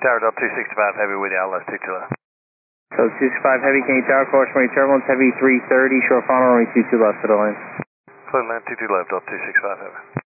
Tower Delta 265 Heavy with you, LS 22 left. So 265 Heavy, can you tower course for your turbulence, Heavy 330, short final, runway 22 left to the lane. Clear land 22 left, Delta 265 Heavy.